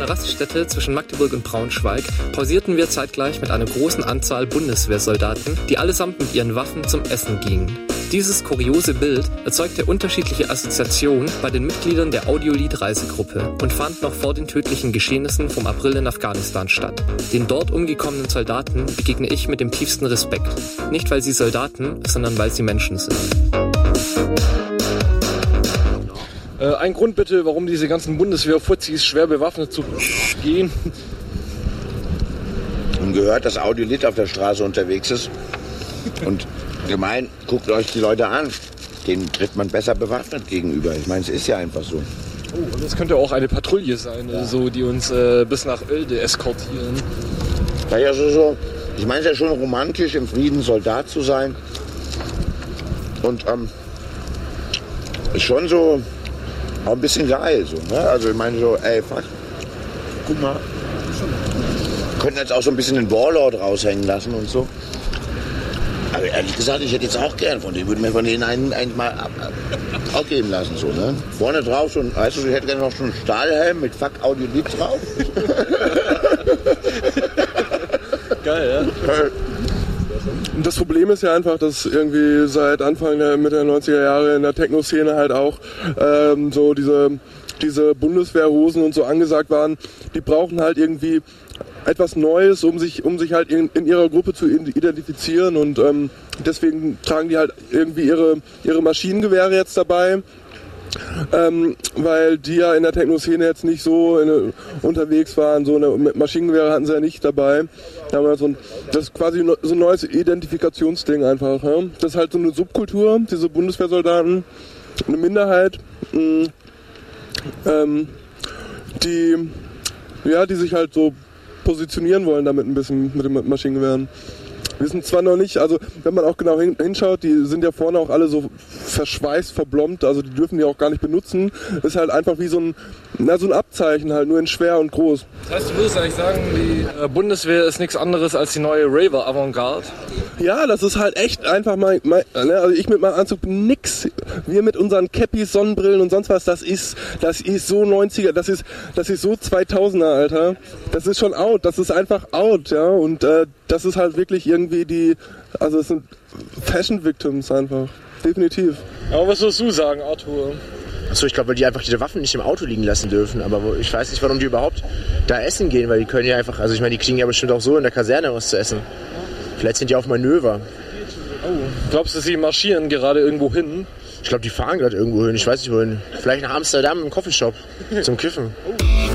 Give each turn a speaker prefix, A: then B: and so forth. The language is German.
A: einer Raststätte zwischen Magdeburg und Braunschweig pausierten wir zeitgleich mit einer großen Anzahl Bundeswehrsoldaten, die allesamt mit ihren Waffen zum Essen gingen. Dieses kuriose Bild erzeugte unterschiedliche Assoziationen bei den Mitgliedern der Audiolied-Reisegruppe und fand noch vor den tödlichen Geschehnissen vom April in Afghanistan statt. Den dort umgekommenen Soldaten begegne ich mit dem tiefsten Respekt. Nicht, weil sie Soldaten, sondern weil sie Menschen sind.
B: Ein Grund bitte, warum diese ganzen Bundeswehr-Fuzis schwer bewaffnet zu gehen.
C: Und gehört, dass Audiolied auf der Straße unterwegs ist. Und gemein, guckt euch die Leute an. Denen tritt man besser bewaffnet gegenüber. Ich meine, es ist ja einfach so.
B: Oh, und das könnte auch eine Patrouille sein, ja. So, die uns bis nach Oelde eskortieren.
C: Ja, also so, ich meine, es ist ja schon romantisch, im Frieden Soldat zu sein. Und ist schon so auch ein bisschen geil. So, ne? Also ich meine so, ey, fuck, guck mal. Könnten jetzt auch so ein bisschen den Warlord raushängen lassen und so. Aber ehrlich gesagt, ich hätte jetzt auch gern von denen, würde mir von denen einen mal auch geben lassen. So, ne? Vorne drauf schon, weißt du, ich hätte gerne noch schon einen Stahlhelm mit Fuck Audiolied drauf.
B: Geil, ja.
D: Und das Problem ist ja einfach, dass irgendwie seit Anfang der Mitte der 90er Jahre in der Techno-Szene halt auch so diese Bundeswehrhosen und so angesagt waren. Die brauchen halt irgendwie etwas Neues, um sich halt in ihrer Gruppe zu identifizieren, und deswegen tragen die halt irgendwie ihre Maschinengewehre jetzt dabei, weil die ja in der Techno-Szene jetzt nicht so unterwegs waren. So mit Maschinengewehre hatten sie ja nicht dabei. Das ist quasi so ein neues Identifikationsding einfach. Ja? Das ist halt so eine Subkultur, diese Bundeswehrsoldaten, eine Minderheit, die sich halt so positionieren wollen damit ein bisschen mit den Maschinengewehren. Wir sind zwar noch nicht, also wenn man auch genau hinschaut, die sind ja vorne auch alle so verschweißt, verblombt, also die dürfen die auch gar nicht benutzen. Das ist halt einfach wie so ein Abzeichen halt, nur in schwer und groß.
B: Das heißt, du würdest eigentlich sagen, die Bundeswehr ist nichts anderes als die neue Raver-Avantgarde?
D: Ja, das ist halt echt einfach also ich mit meinem Anzug nix. Wir mit unseren Cappies, Sonnenbrillen und sonst was, das ist so 90er, das ist so 2000er, Alter. Das ist schon out, das ist einfach out, ja, und das ist halt wirklich irgendwie also es sind Fashion Victims einfach, definitiv.
B: Aber was würdest du sagen, Arthur?
E: Achso, ich glaube, weil die einfach diese Waffen nicht im Auto liegen lassen dürfen. Aber ich weiß nicht, warum die überhaupt da essen gehen, weil die können ja einfach, also ich meine, die kriegen ja bestimmt auch so in der Kaserne was zu essen. Vielleicht sind die auf Manöver.
B: Oh, glaubst du, sie marschieren gerade irgendwo hin?
E: Ich glaube, die fahren gerade irgendwo hin, ich weiß nicht wohin. Vielleicht nach Amsterdam im Coffeeshop zum Kiffen. Oh.